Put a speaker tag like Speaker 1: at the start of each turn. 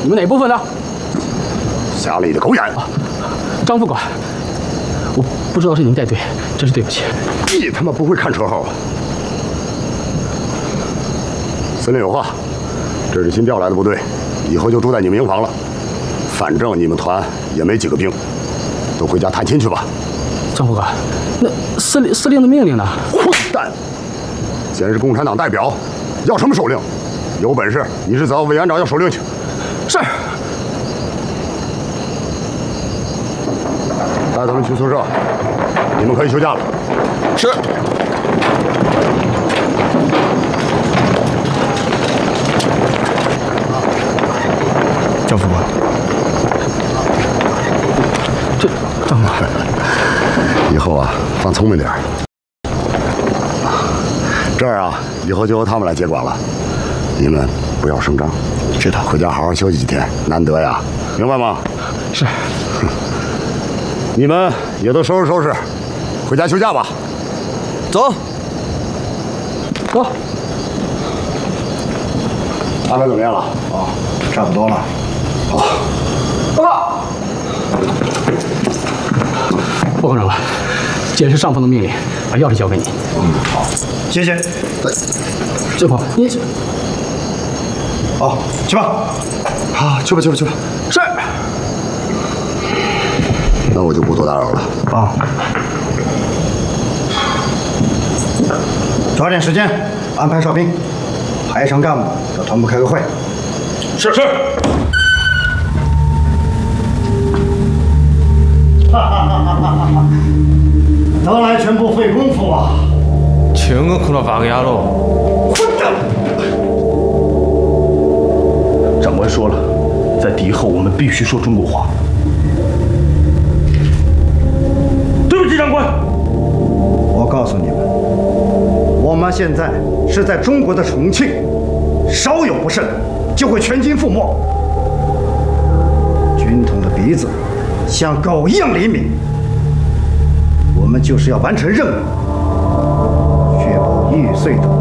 Speaker 1: 你们哪部分的？
Speaker 2: 瞎了你的狗眼！
Speaker 1: 张副官，我不知道是您带队，真是对不起。
Speaker 2: 你他妈不会看车号啊！司令有话，这是新调来的部队，以后就住在你们营房了。反正你们团也没几个兵，都回家探亲去吧。
Speaker 1: 张副官，那司令的命令呢？
Speaker 2: 混蛋！既然是共产党代表，要什么手令？有本事你是找委员长要手令去。
Speaker 1: 是。
Speaker 2: 带他们去宿舍，你们可以休假了。
Speaker 3: 是。
Speaker 4: 张副官，
Speaker 1: 这张副官，
Speaker 2: 以后啊，放聪明点。这儿啊，以后就由他们来接管了。你们不要声张，
Speaker 4: 知道。
Speaker 2: 回家好好休息几天，难得呀，明白吗？
Speaker 1: 是。
Speaker 2: 你们也都收拾收拾，回家休假吧。
Speaker 3: 走。
Speaker 1: 走。
Speaker 2: 安排怎么样了？
Speaker 4: 哦，差不多了。
Speaker 2: 好。
Speaker 1: 报告。报告长官，既然是上峰的命令，把钥匙交给你。
Speaker 4: 好，谢谢。
Speaker 1: 这会你
Speaker 4: 哦，去吧。
Speaker 2: 好，去吧。
Speaker 1: 是。
Speaker 2: 那我就不多打扰了。
Speaker 4: 啊。抓紧时间安排哨兵，排成干部到团部开个会。
Speaker 1: 是。
Speaker 4: 得来全不费功夫啊！
Speaker 3: 全个苦了八个丫头！
Speaker 4: 混蛋！
Speaker 5: 长官说了，在敌后我们必须说中国话。对不起，长官。
Speaker 4: 我告诉你们，我们现在是在中国的重庆，稍有不慎就会全军覆没。军统的鼻子像狗一样灵敏，我们就是要完成任务，确保玉碎的